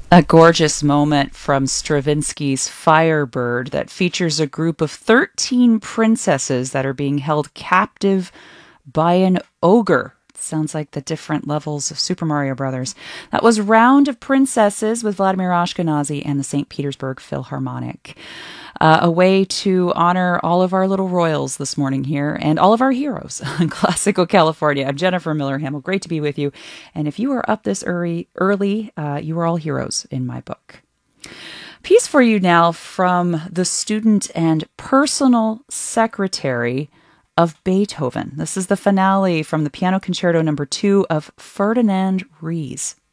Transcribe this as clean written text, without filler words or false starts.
A gorgeous moment from Stravinsky's Firebird that features a group of 13 princesses that are being held captive by an ogre. Sounds like the different levels of Super Mario Brothers. That was Round of Princesses with Vladimir Ashkenazy and the St. Petersburg Philharmonic. A way to honor all of our little royals this morning here and all of our heroes in classical California. I'm Jennifer Miller Hamill. Great to be with you. And if you are up this early, you are all heroes in my book. Piece for you now from the student and personal secretary of Beethoven. This is the finale from the Piano Concerto No. 2 of Ferdinand Ries.